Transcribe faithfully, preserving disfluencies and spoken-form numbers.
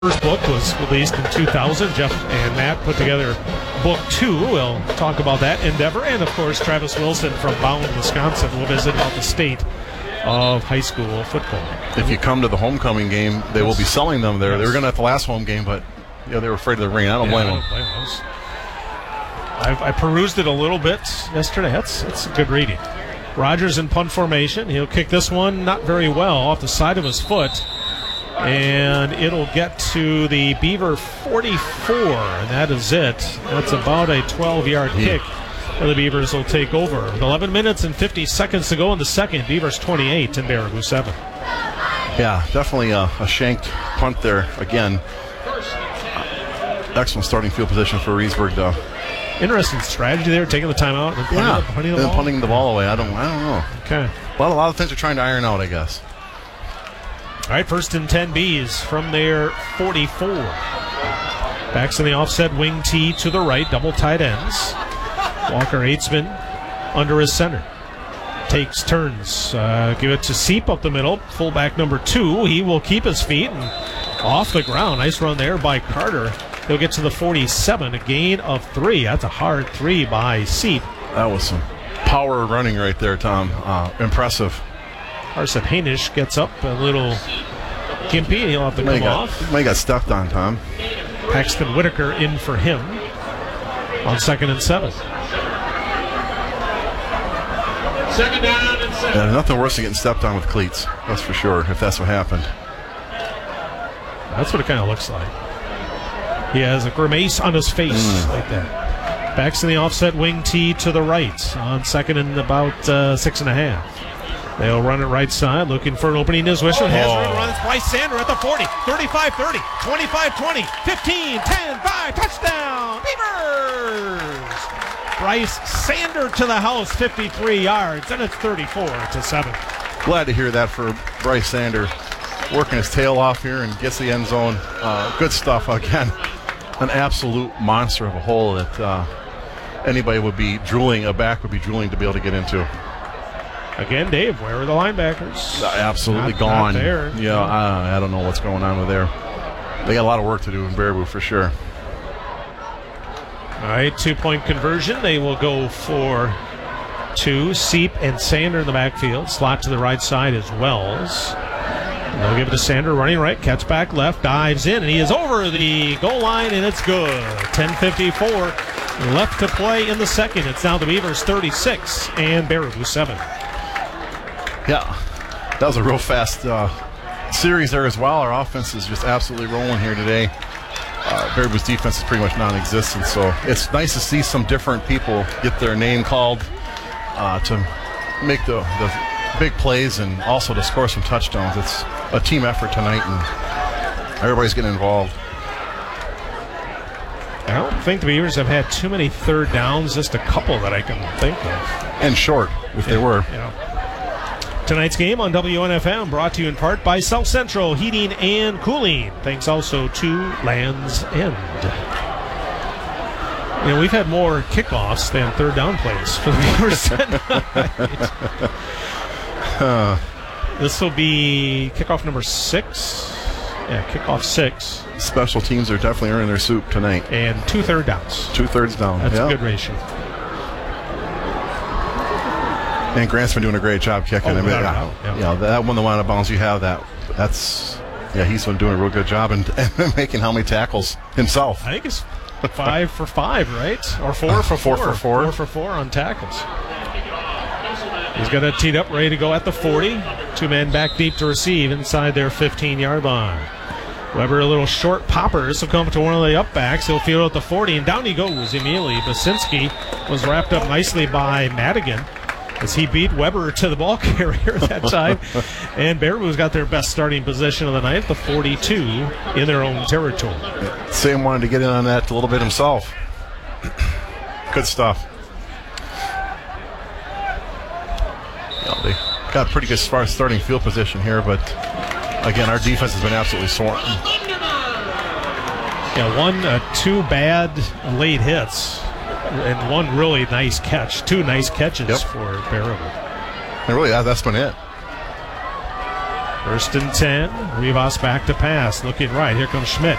First book was released in two thousand. Jeff and Matt put together book two. We'll talk about that endeavor. And, of course, Travis Wilson from Bound, Wisconsin will visit about the state of high school football. If you come to the homecoming game, they will be selling them there. Yes. They were going to at the last home game, but you know, they were afraid of the rain. I don't yeah, blame I them. don't blame those. I've, I perused it a little bit yesterday. That's, that's good reading. Rogers in punt formation. He'll kick this one not very well off the side of his foot. And it'll get to the Beaver forty-four, and that is it. That's about a twelve-yard yeah. kick. The Beavers will take over. With eleven minutes and fifty seconds to go in the second. Beavers twenty-eight and Baraboo seven. Yeah, definitely a, a shanked punt there again. Excellent starting field position for Reedsburg, though. Interesting strategy there, taking the timeout and punting, Yeah, the, punting the and ball. punting the ball away. I don't, I don't know. Okay. Well, a lot of things are trying to iron out, I guess. All right, first and ten Bs from their forty-four. Backs in the offset wing T to the right, double tight ends. Walker Eitzman under his center. Takes turns. Uh, give it to Seep up the middle. Fullback number two. He will keep his feet and off the ground. Nice run there by Carter. He'll get to the forty-seven. A gain of three. That's a hard three by Seep. That was some power running right there, Tom. Uh, impressive. Carson Hainish gets up a little gimpy, and he'll have to come got, off. May got stepped on, Tom. Paxton Whitaker in for him on second and seven. Second down and seven. Yeah, nothing worse than getting stepped on with cleats. That's for sure, if that's what happened. That's what it kind of looks like. He has a grimace on his face mm. like that. Backs in the offset wing T to the right on second and about uh, six and a half. They'll run it right side, looking for an opening. Is Wisher has Oh. run, runs Bryce Sander at the forty, thirty-five thirty, twenty-five twenty, fifteen ten, five, touchdown, Beavers! Bryce Sander to the house, fifty-three yards, and it's thirty-four to seven. Glad to hear that for Bryce Sander, working his tail off here and gets the end zone. Uh, good stuff again. An absolute monster of a hole that uh, anybody would be drooling, a back would be drooling to be able to get into. Again, Dave, where are the linebackers? Uh, absolutely Not- gone. not there. Yeah, I, I don't know what's going on with there. They got a lot of work to do in Baraboo for sure. All right, two-point conversion. They will go for two. Seep and Sander in the backfield. Slot to the right side is Wells. And they'll give it to Sander running right. Catch back left. Dives in, and he is over the goal line, and it's good. ten fifty-four left to play in the second. It's now the Beavers thirty-six and Baraboo seven. Yeah, that was a real fast uh, series there as well. Our offense is just absolutely rolling here today. Uh, Baraboo's defense is pretty much non-existent, so it's nice to see some different people get their name called uh, to make the, the big plays and also to score some touchdowns. It's a team effort tonight, and everybody's getting involved. I don't think the Beavers have had too many third downs, just a couple that I can think of. And short, if they were. Yeah. Tonight's game on W N F M brought to you in part by South Central Heating and Cooling. Thanks also to Land's End. You know, we've had more kickoffs than third down plays for the Beavers tonight. uh, This will be kickoff number six. Yeah, kickoff six. Special teams are definitely earning their soup tonight. And two third downs. Two thirds down. That's yeah. a good ratio. And Grant's been doing a great job kicking. Oh, I mean, without a yeah, doubt, yeah. yeah, that one, the one out of bounds you have, that that's yeah, he's been doing a real good job and, and making how many tackles himself. I think it's five for five, right? Or four for Four four. for four. Four for four on tackles. He's got it teed up, ready to go at the forty. Two men back deep to receive inside their fifteen-yard line. Weber, a little short popper. This will come to one of the upbacks. He'll field at the forty, and down he goes immediately. Basinski was wrapped up nicely by Madigan as he beat Weber to the ball carrier that time. And Baraboo's got their best starting position of the night, the forty-two, in their own territory. Sam wanted to get in on that a little bit himself. Good stuff. You know, they got pretty good starting field position here, but again, our defense has been absolutely soaring. Yeah, one, uh, two bad late hits, and one really nice catch. Two nice catches yep. for Baraboo. And really, that, that's been it. First and ten. Rivas back to pass. Looking right. Here comes Schmidt.